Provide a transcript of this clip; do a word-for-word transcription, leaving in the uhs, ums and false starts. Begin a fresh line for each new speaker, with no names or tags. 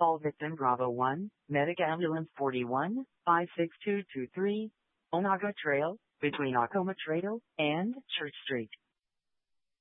Call victim Bravo one, Medic Ambulance forty-one, five six two two three, Onaga Trail, between Acoma Trail and Church Street.